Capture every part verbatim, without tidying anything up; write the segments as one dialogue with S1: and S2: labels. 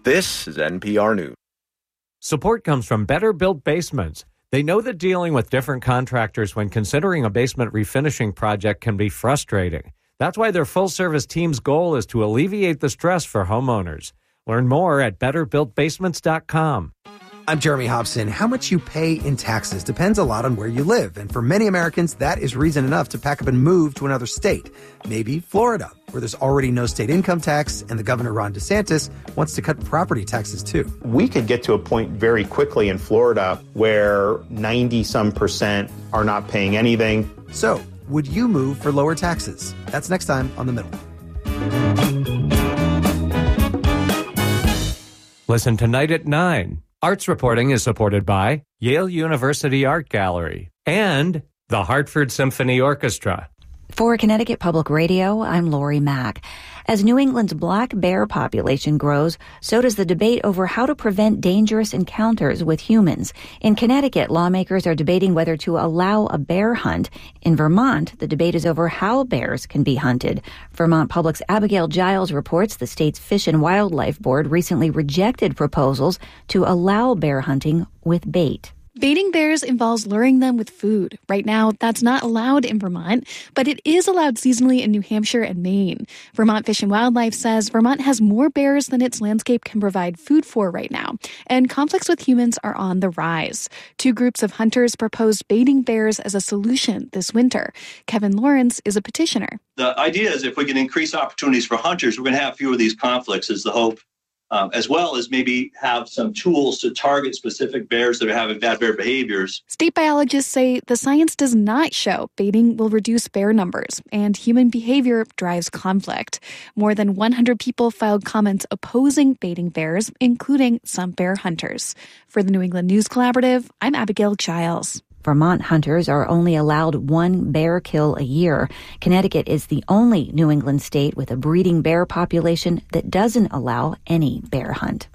S1: This is N P R News.
S2: Support comes from Better Built Basements. They know that dealing with different contractors when considering a basement refinishing project can be frustrating. That's why their full-service team's goal is to alleviate the stress for homeowners. Learn more at better built basements dot com.
S3: I'm Jeremy Hobson. How much you pay in taxes depends a lot on where you live. And for many Americans, that is reason enough to pack up and move to another state. Maybe Florida, where there's already no state income tax, and the governor, Ron DeSantis, wants to cut property taxes too.
S4: We could get to a point very quickly in Florida where ninety some percent are not paying anything.
S3: So, would you move for lower taxes? That's next time on The Middle.
S2: Listen tonight at nine. Arts Reporting is supported by Yale University Art Gallery and the Hartford Symphony Orchestra.
S5: For Connecticut Public Radio, I'm Lori Mack. As New England's black bear population grows, so does the debate over how to prevent dangerous encounters with humans. In Connecticut, lawmakers are debating whether to allow a bear hunt. In Vermont, the debate is over how bears can be hunted. Vermont Public's Abigail Giles reports the state's Fish and Wildlife Board recently rejected proposals to allow bear hunting with bait.
S6: Baiting bears involves luring them with food. Right now, that's not allowed in Vermont, but it is allowed seasonally in New Hampshire and Maine. Vermont Fish and Wildlife says Vermont has more bears than its landscape can provide food for right now, and conflicts with humans are on the rise. Two groups of hunters proposed baiting bears as a solution this winter. Kevin Lawrence is a petitioner.
S7: The idea is if we can increase opportunities for hunters, we're going to have fewer of these conflicts is the hope. Um, as well as maybe have some tools to target specific bears that are having bad bear behaviors.
S6: State biologists say the science does not show baiting will reduce bear numbers, and human behavior drives conflict. More than one hundred people filed comments opposing baiting bears, including some bear hunters. For the New England News Collaborative, I'm Abigail Giles.
S5: Vermont hunters are only allowed one bear kill a year. Connecticut is the only New England state with a breeding bear population that doesn't allow any bear hunt.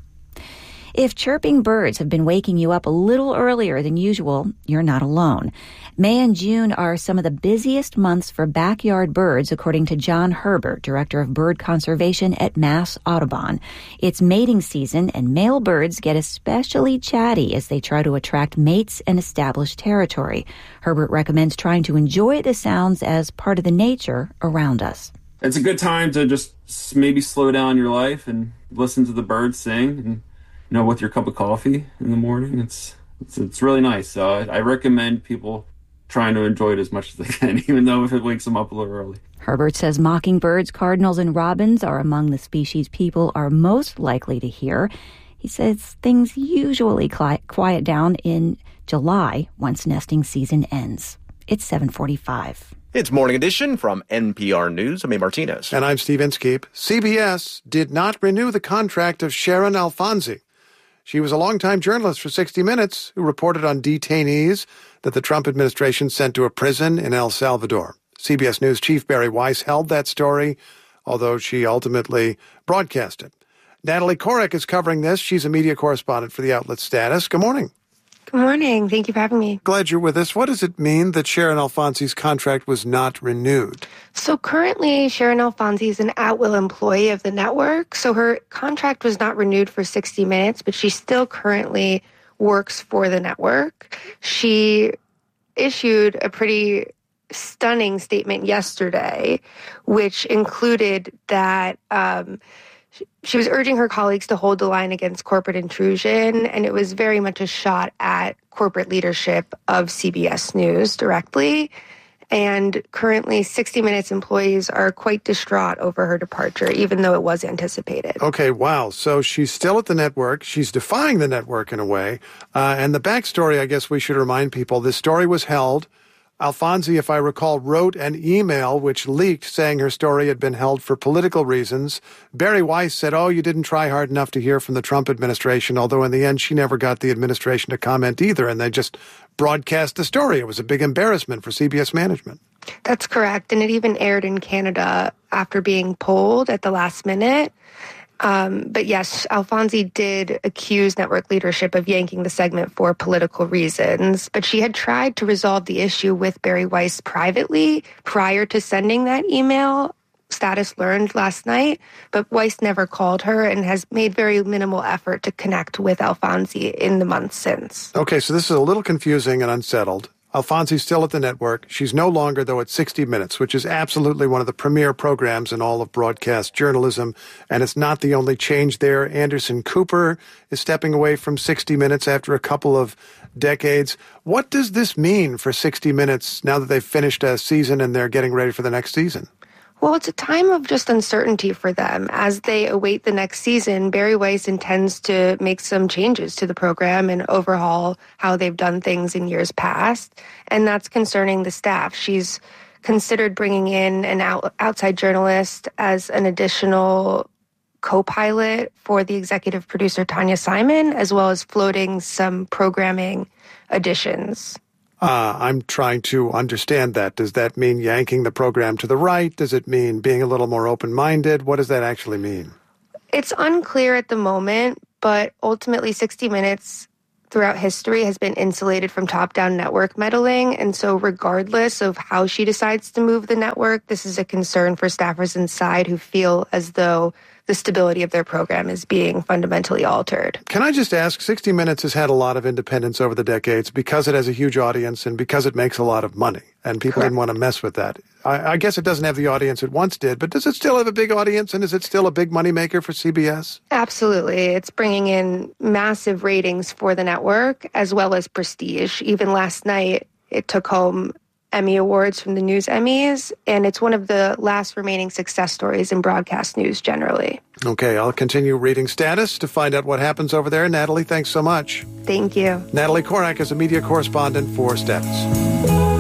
S5: If chirping birds have been waking you up a little earlier than usual, you're not alone. May and June are some of the busiest months for backyard birds, according to John Herbert, Director of Bird Conservation at Mass Audubon. It's mating season, and male birds get especially chatty as they try to attract mates and establish territory. Herbert recommends trying to enjoy the sounds as part of the nature around us.
S8: It's a good time to just maybe slow down your life and listen to the birds sing, and you know, with your cup of coffee in the morning. It's it's, it's really nice. So I, I recommend people trying to enjoy it as much as they can, even though if it wakes them up a little early.
S5: Herbert says mockingbirds, cardinals, and robins are among the species people are most likely to hear. He says things usually quiet down in July once nesting season ends. It's seven forty-five.
S1: It's Morning Edition from N P R News. I'm A. Martinez.
S9: And I'm Steve Inskeep. C B S did not renew the contract of Sharon Alfonsi. She was a longtime journalist for sixty minutes who reported on detainees that the Trump administration sent to a prison in El Salvador. C B S News chief Barry Weiss held that story, although she ultimately broadcast it. Natalie Korek is covering this. She's a media correspondent for the outlet Status. Good morning.
S10: Good morning. Thank you for having me.
S9: Glad you're with us. What does it mean that Sharon Alfonsi's contract was not renewed?
S10: So currently, Sharon Alfonsi is an at-will employee of the network. So her contract was not renewed for sixty minutes, but she still currently works for the network. She issued a pretty stunning statement yesterday, which included that um, she was urging her colleagues to hold the line against corporate intrusion, and it was very much a shot at corporate leadership of C B S News directly. And currently, sixty minutes employees are quite distraught over her departure, even though it was anticipated.
S9: Okay, wow. So she's still at the network. She's defying the network in a way. Uh, and the backstory, I guess we should remind people, this story was held. Alfonsi, if I recall, wrote an email which leaked saying her story had been held for political reasons. Barry Weiss said, oh, you didn't try hard enough to hear from the Trump administration, although in the end she never got the administration to comment either, and they just broadcast the story. It was a big embarrassment for C B S management.
S10: That's correct, and it even aired in Canada after being pulled at the last minute. Um, but yes, Alfonsi did accuse network leadership of yanking the segment for political reasons, but she had tried to resolve the issue with Barry Weiss privately prior to sending that email. status learned last night, but Weiss never called her and has made very minimal effort to connect with Alfonsi in the months since.
S9: Okay, so this is a little confusing and unsettled. Alfonsi's still at the network. She's no longer, though, at sixty minutes, which is absolutely one of the premier programs in all of broadcast journalism. And it's not the only change there. Anderson Cooper is stepping away from sixty minutes after a couple of decades. What does this mean for sixty minutes now that they've finished a season and they're getting ready for the next season?
S10: Well, it's a time of just uncertainty for them. As they await the next season, Bari Weiss intends to make some changes to the program and overhaul how they've done things in years past. And that's concerning the staff. She's considered bringing in an out- outside journalist as an additional co-pilot for the executive producer, Tanya Simon, as well as floating some programming additions.
S9: Uh, I'm trying to understand that. Does that mean yanking the program to the right? Does it mean being a little more open-minded? What does that actually mean?
S10: It's unclear at the moment, but ultimately sixty minutes throughout history has been insulated from top-down network meddling. And so regardless of how she decides to move the network, this is a concern for staffers inside who feel as though the stability of their program is being fundamentally altered.
S9: Can I just ask, sixty minutes has had a lot of independence over the decades because it has a huge audience and because it makes a lot of money, and people Correct. Didn't want to mess with that. I, I guess it doesn't have the audience it once did, but does it still have a big audience, and is it still a big moneymaker for C B S?
S10: Absolutely. It's bringing in massive ratings for the network as well as prestige. Even last night, it took home Emmy Awards from the News Emmys, and it's one of the last remaining success stories in broadcast news generally.
S9: Okay, I'll continue reading Status to find out what happens over there. Natalie, thanks so much.
S10: Thank you.
S9: Natalie Korak is a media correspondent for Status.